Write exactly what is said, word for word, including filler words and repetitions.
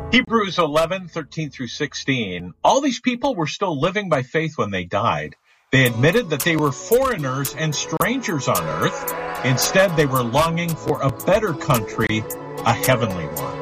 Hebrews eleven, thirteen through sixteen. All these people were still living by faith when they died. They admitted that they were foreigners and strangers on earth. Instead, they were longing for a better country, a heavenly one.